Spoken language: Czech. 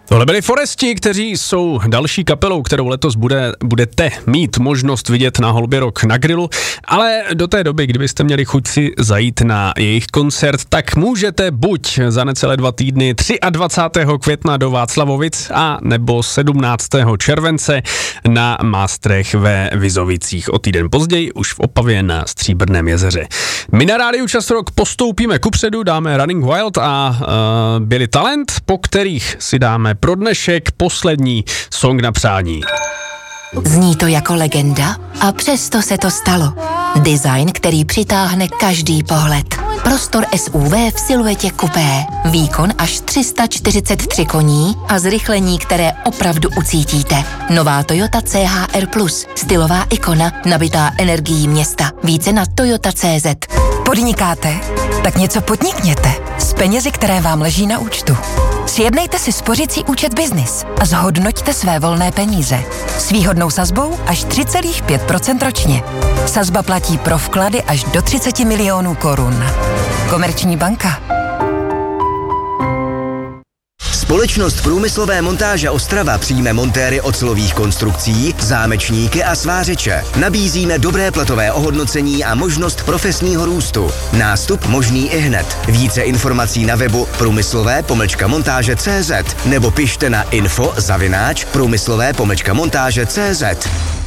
Tohle byli Foresti, kteří jsou další kapelou, kterou letos budete mít možnost vidět na Holbě Rock na Grilu, ale do té doby, kdybyste měli chuť si zajít na jejich koncert, tak můžete buď za necelé 2 týdny 23. května do Václavovic a nebo 17. července na Mástrech ve Vizovicích. O týden později už v Opavě na Stříbrném jezeře. My na rádiu Čas Rock postoupíme kupředu, dáme Running Wild a Billy Talent, po kterých si dáme pro dnešek poslední song na přání. Zní to jako legenda a přesto se to stalo. Design, který přitáhne každý pohled. Prostor SUV v siluetě kupé. Výkon až 343 koní a zrychlení, které opravdu ucítíte. Nová Toyota CHR+, stylová ikona, nabitá energií města. Více na toyota.cz. Podnikáte? Tak něco podnikněte s penězi, které vám leží na účtu. Sjednejte si spořicí účet Business a zhodnoťte své volné peníze. S výhodnou sazbou až 3,5% ročně. Sazba platí pro vklady až do 30 milionů korun. Komerční banka. Společnost Průmyslové montáže Ostrava přijme montéry ocelových konstrukcí, zámečníky a svářeče. Nabízíme dobré platové ohodnocení a možnost profesního růstu. Nástup možný ihned. Více informací na webu průmyslové-montáže.cz nebo pište na info@průmyslové-montáže.cz.